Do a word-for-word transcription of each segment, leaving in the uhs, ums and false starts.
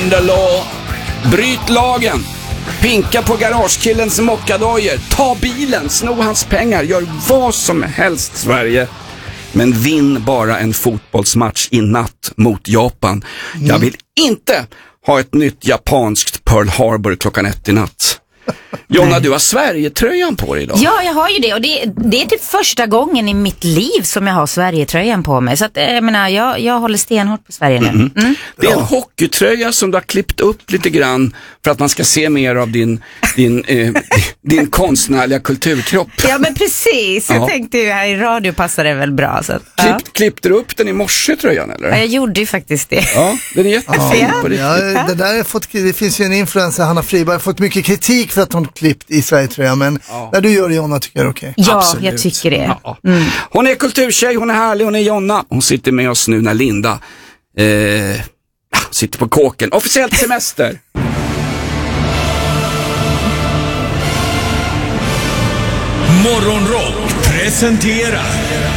Bend the law. Bryt lagen. Pinka på garagekillens mockadojer. Ta bilen, sno hans pengar. Gör vad som helst, Sverige. Men vinn bara en fotbollsmatch i natt mot Japan. Mm. Jag vill inte ha ett nytt japanskt Pearl Harbor klockan ett i natt. Jonna, du har Sverige-tröjan på dig idag. Ja, jag har ju det. Och det, det är typ första gången i mitt liv som jag har Sverige-tröjan på mig. Så att, jag menar, jag, jag håller stenhårt på Sverige nu. Mm. Mm. Det är en hockeytröja som du har klippt upp lite grann för att man ska se mer av din, din, eh, din konstnärliga kulturkropp. Ja, men precis. Jag ja. tänkte ju här i radio passar det väl bra. Så att, ja. Klipp, klippte du upp den i morse, tröjan, eller? Ja, jag gjorde ju faktiskt det. Ja, den är jättefin ja. på riktigt. Ja, det, där har fått, det finns ju en influencer, Hanna Friberg, har fått mycket kritik för att hon klippt i Sverige-tröja, men ja. när du gör det, Jonna, tycker jag är okej. Ja, absolut. Jag tycker det. Ja. Mm. Hon är kulturtjej, hon är härlig, hon är Jonna. Hon sitter med oss nu när Linda eh, sitter på kåken. Officiellt semester. Morgonrock presenterar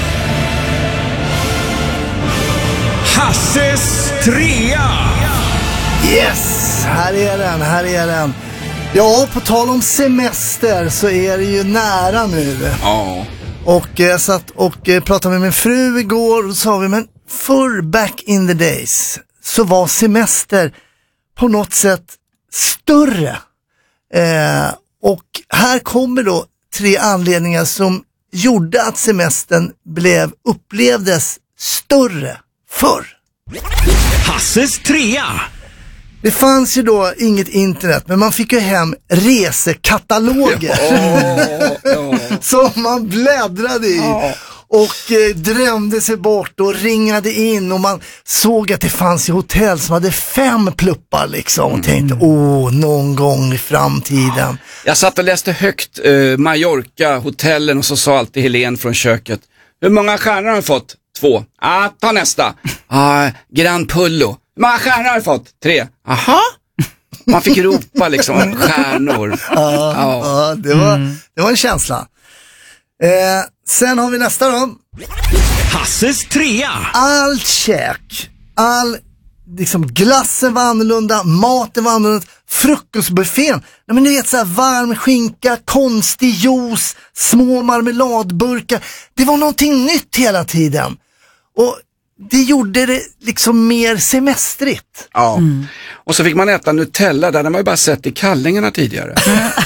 Hasses trea. Yes, här är den, här är den. Ja, på tal om semester så är det ju nära nu. Ja. Och jag satt och eh, pratade med min fru igår och sa vi, men förr back in the days så var semester på något sätt större. Eh, och här kommer då tre anledningar som gjorde att semestern blev, upplevdes större förr. Hasses trea. Det fanns ju då inget internet, men man fick ju hem resekataloger oh, oh. som man bläddrade i oh. och eh, drömde sig bort och ringade in, och man såg att det fanns ju hotell som hade fem pluppar liksom och tänkte, åh, någon gång i framtiden. Jag satt och läste högt eh, Mallorca, hotellen, och så sa alltid Helene från köket, hur många stjärnor har du fått? Två. Ah, ta nästa. Ah, Gran Pullo. Hur många stjärnor har du fått? Tre. Aha. Man fick ropa liksom stjärnor. Ja, ja. ja det, var, mm. det var en känsla. Eh, sen har vi nästa då. Hasses trea. Allt käk, all liksom glassen var annorlunda, maten var annorlunda, frukostbuffén. Nej, men ni vet, så här varm skinka, konstig juice, små marmeladburkar. Det var någonting nytt hela tiden. Och det gjorde det liksom mer semestrigt. Ja, mm. och så fick man äta Nutella, där hade man ju bara sett i kallingarna tidigare.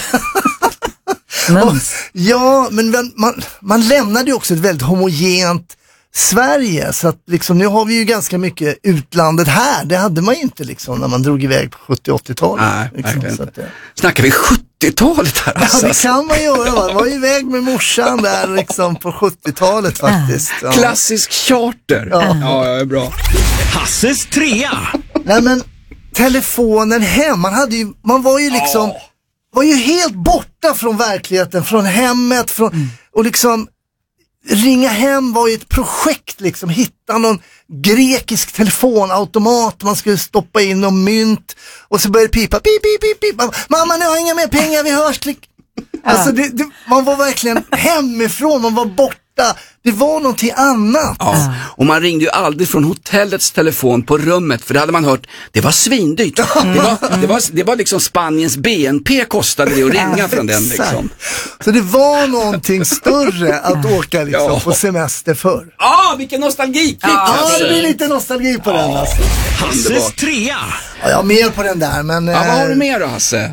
och, ja, men man, man lämnade ju också ett väldigt homogent Sverige, så att liksom, nu har vi ju ganska mycket utlandet här. Det hade man ju inte liksom när man drog iväg på sjuttio- och åttiotalet. Nej, liksom, verkligen så inte. att, Snackar vi sjuttiotalet här alltså? Ja, det kan man göra. Man var iväg med morsan där liksom på sjuttiotalet faktiskt. Ja. Klassisk charter. Ja, ja, det är bra. Hasses trea. Nej, men telefonen hem, man hade ju, man var ju liksom, oh. var ju helt borta från verkligheten, från hemmet, från, mm. och liksom ringa hem var ju ett projekt liksom, hitta någon grekisk telefonautomat, man skulle stoppa in någon mynt och så började det pipa, pip, pip, pip, pip. Mamma, nu har jag inga mer pengar, vi hörs, klick. Alltså det, det, man var verkligen hemifrån, man var borta. Det var någonting annat. Ja. Och man ringde ju aldrig från hotellets telefon på rummet, för det hade man hört, det var svindyrt. Mm. Det, var, det, var, det var liksom Spaniens B N P kostade det att ringa ja, från den liksom. Så det var någonting större att åka liksom ja. på semester förr. Ja, ah, vilken nostalgi. Ja, ah, det blir lite nostalgi på ah. den alltså. Hasses trea. Ja, jag har mer på den där, men... Ja, vad har du mer då, Hasse?